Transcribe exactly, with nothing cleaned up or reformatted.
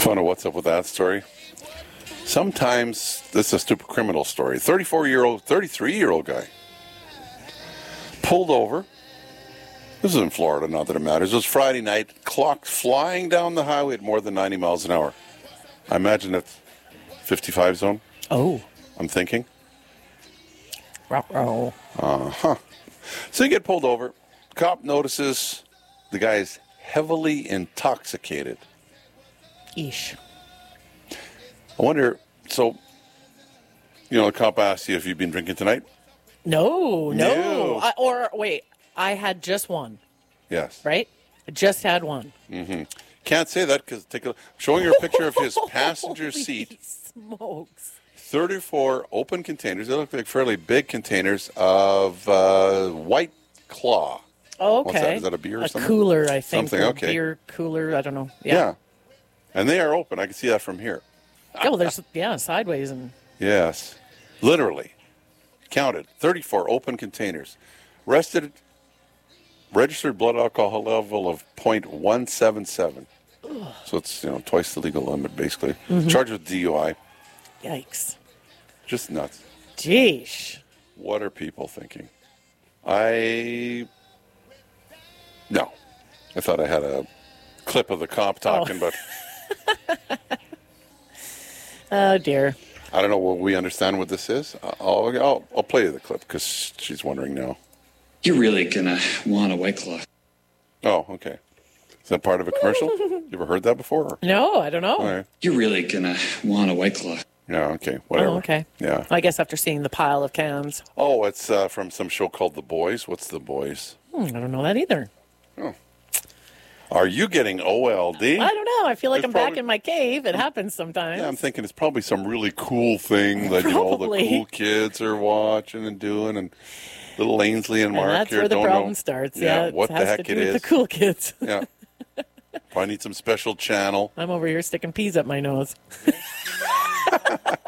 Want to know what's up with that story? Sometimes this is a stupid criminal story. thirty-four-year-old, thirty-three-year-old guy pulled over. This is in Florida, not that it matters. It was Friday night. Clock flying down the highway at more than ninety miles an hour. I imagine it's fifty-five zone. Oh. I'm thinking. Ruh-roh. Uh-huh. So you get pulled over. Cop notices the guy is heavily intoxicated. Eesh. I wonder, so, you know, the cop asks you if you've been drinking tonight? No, no. No. I, or, wait, I had just one, Yes. right? I just had one. Mm-hmm. Can't say that because take a showing you a picture of his passenger Holy seat. smokes. thirty-four open containers. They look like fairly big containers of uh, White Claw. Oh, okay. What's that? Is that a beer or a something? cooler, I think. Something, or okay. Beer cooler, I don't know. Yeah. Yeah. And they are open. I can see that from here. Oh, there's, yeah, sideways. And Yes. Literally. Counted. thirty-four open containers. Rested, registered blood alcohol level of point one seven seven. So it's, you know, twice the legal limit, basically. Mm-hmm. Charged with D U I. yikes. Just nuts. Jeesh. What are people thinking? I... No. I thought I had a clip of the cop talking, Oh. but Oh, dear. I don't know. Will we understand what this is? I'll, I'll, I'll play you the clip because she's wondering now. You're really gonna want a White Claw. Oh, okay. Is that part of a commercial? You ever heard that before? No, I don't know. All right. You're really gonna want a White Claw. Yeah, okay. Whatever. Oh, okay. Yeah. I guess after seeing the pile of cans. Oh, it's uh, from some show called The Boys. What's The Boys? Hmm, I don't know that either. Oh. Are you getting O L D? I don't know. I feel like It's I'm back probably- in my cave. It happens sometimes. Yeah, I'm thinking it's probably some really cool thing that you know, all the Probably. cool kids are watching and doing, and little Ainsley and and Mark that's here where the don't problem know. starts. Yeah, Yeah, it what the has heck to do it with is. the cool kids. Yeah. Probably need some special channel. I'm over here sticking peas up my nose.